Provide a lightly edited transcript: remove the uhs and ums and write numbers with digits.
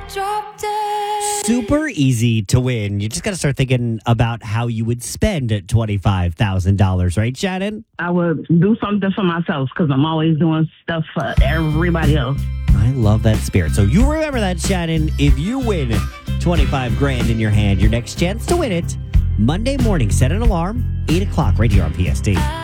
Super easy to win. You just got to start thinking about how you would spend $25,000, right, Shannon? I would do something for myself because I'm always doing stuff for everybody else. I love that spirit. So you remember that, Shannon. If you win 25 grand in your hand, your next chance to win it, Monday morning, set an alarm, 8 o'clock right here on PST.